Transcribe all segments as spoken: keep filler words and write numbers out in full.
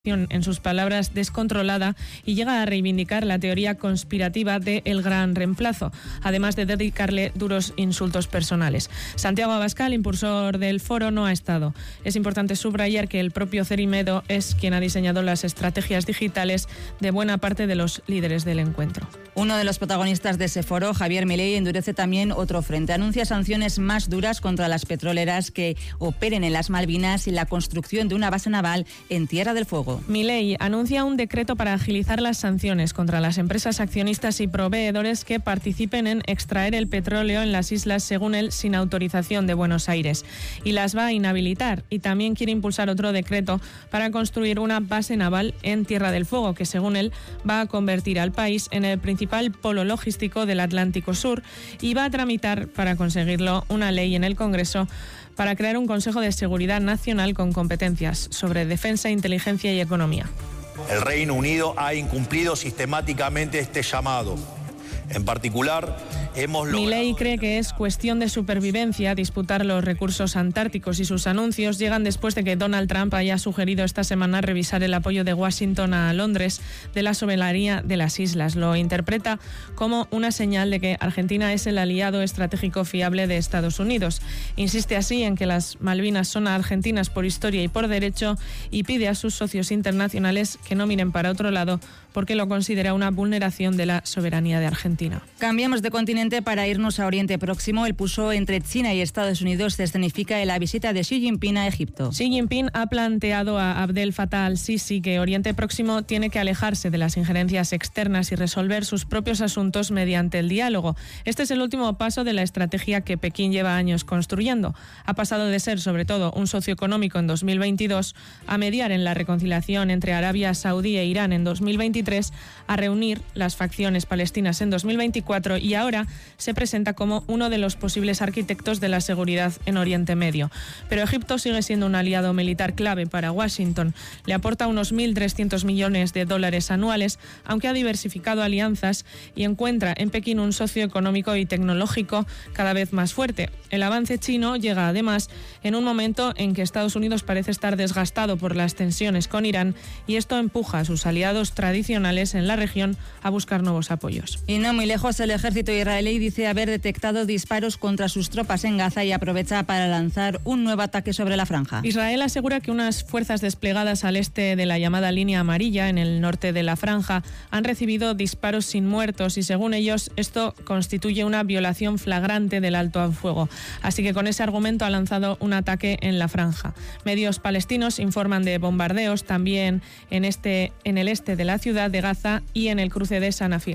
en sus palabras, descontrolada, y llega a reivindicar la teoría conspirativa de el gran reemplazo, además de dedicarle duros insultos personales. Santiago Abascal, impulsor del foro, no ha estado. Es importante subrayar que el propio Cerimedo es quien ha diseñado las estrategias digitales de buena parte de los líderes del encuentro. Uno de los protagonistas de ese foro, Javier Milei, endurece también otro frente. Anuncia sanciones más duras contra las petroleras que operen en las Malvinas y la construcción de una base naval en Tierra del Fuego. Milei anuncia un decreto para agilizar las sanciones contra las empresas accionistas y proveedores que participen en extraer el petróleo en las islas, según él, sin autorización de Buenos Aires. Y las va a inhabilitar. Y también quiere impulsar otro decreto para construir una base naval en Tierra del Fuego, que, según él, va a convertir al país en el principal polo logístico del Atlántico Sur, y va a tramitar, para conseguirlo, una ley en el Congreso para crear un Consejo de Seguridad Nacional con competencias sobre defensa, inteligencia y economía. El Reino Unido ha incumplido sistemáticamente este llamado. En particular, hemos logrado... Milei cree que es cuestión de supervivencia disputar los recursos antárticos, y sus anuncios llegan después de que Donald Trump haya sugerido esta semana revisar el apoyo de Washington a Londres de la soberanía de las islas. Lo interpreta como una señal de que Argentina es el aliado estratégico fiable de Estados Unidos. Insiste así en que las Malvinas son argentinas por historia y por derecho, y pide a sus socios internacionales que no miren para otro lado, porque lo considera una vulneración de la soberanía de Argentina. Cambiamos de continente para irnos a Oriente Próximo. El pulso entre China y Estados Unidos se escenifica en la visita de Xi Jinping a Egipto. Xi Jinping ha planteado a Abdel Fattah al-Sisi que Oriente Próximo tiene que alejarse de las injerencias externas y resolver sus propios asuntos mediante el diálogo. Este es el último paso de la estrategia que Pekín lleva años construyendo. Ha pasado de ser, sobre todo, un socio económico en dos mil veintidós a mediar en la reconciliación entre Arabia Saudí e Irán en dos mil veintitrés, a reunir las facciones palestinas en dos mil veinticuatro, y ahora se presenta como uno de los posibles arquitectos de la seguridad en Oriente Medio. Pero Egipto sigue siendo un aliado militar clave para Washington. Le aporta unos mil trescientos millones de dólares anuales, aunque ha diversificado alianzas y encuentra en Pekín un socio económico y tecnológico cada vez más fuerte. El avance chino llega además en un momento en que Estados Unidos parece estar desgastado por las tensiones con Irán, y esto empuja a sus aliados tradicionales en la región a buscar nuevos apoyos. Y no muy lejos, el ejército israelí dice haber detectado disparos contra sus tropas en Gaza y aprovecha para lanzar un nuevo ataque sobre la franja. Israel asegura que unas fuerzas desplegadas al este de la llamada línea amarilla, en el norte de la franja, han recibido disparos sin muertos, y según ellos esto constituye una violación flagrante del alto al fuego. Así que con ese argumento ha lanzado un ataque en la franja. Medios palestinos informan de bombardeos también en, este, en el este de la ciudad de Gaza y en el cruce de Sanafir.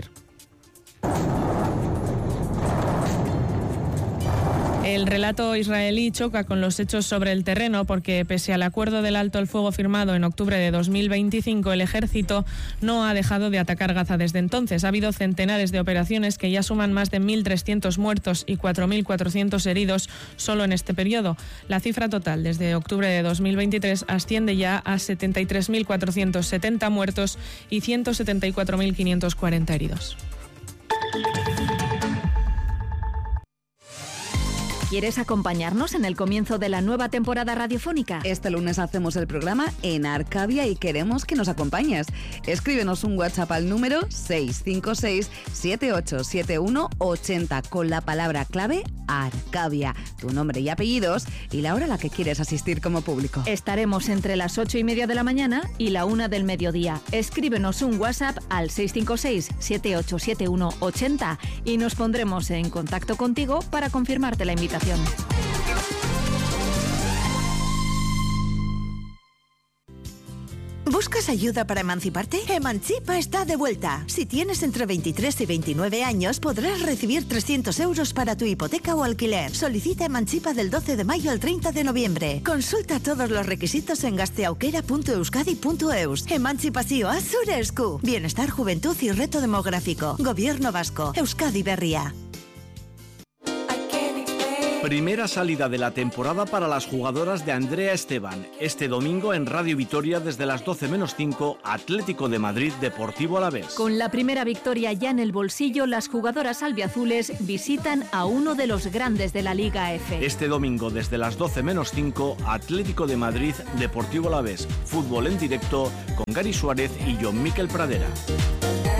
El relato israelí choca con los hechos sobre el terreno, porque pese al acuerdo del alto el fuego firmado en octubre de dos mil veinticinco, el ejército no ha dejado de atacar Gaza desde entonces. Ha habido centenares de operaciones que ya suman más de mil trescientos muertos y cuatro mil cuatrocientos heridos solo en este periodo. La cifra total desde octubre de dos mil veintitrés asciende ya a setenta y tres mil cuatrocientos setenta muertos y ciento setenta y cuatro mil quinientos cuarenta heridos. ¿Quieres acompañarnos en el comienzo de la nueva temporada radiofónica? Este lunes hacemos el programa en Arcavia y queremos que nos acompañes. Escríbenos un WhatsApp al número seis cinco seis, siete ocho siete uno, ocho cero con la palabra clave Arcavia, tu nombre y apellidos y la hora a la que quieres asistir como público. Estaremos entre las ocho y media de la mañana y la una del mediodía. Escríbenos un WhatsApp al seis cinco seis, siete ocho siete uno, ocho cero y nos pondremos en contacto contigo para confirmarte la invitación. ¿Buscas ayuda para emanciparte? Emancipa está de vuelta. Si tienes entre veintitrés y veintinueve años, podrás recibir trescientos euros para tu hipoteca o alquiler. Solicita Emancipa del doce de mayo al treinta de noviembre. Consulta todos los requisitos en gasteaukera punto euskadi punto eus. Emantzipazioa zure esku. Bienestar, juventud y reto demográfico. Gobierno vasco. Euskadi Berria. Primera salida de la temporada para las jugadoras de Andrea Esteban. Este domingo en Radio Vitoria desde las doce menos cinco, Atlético de Madrid Deportivo Alavés. Con la primera victoria ya en el bolsillo, las jugadoras albiazules visitan a uno de los grandes de la Liga F. Este domingo desde las doce menos cinco, Atlético de Madrid Deportivo Alavés. Fútbol en directo con Gary Suárez y John Miquel Pradera.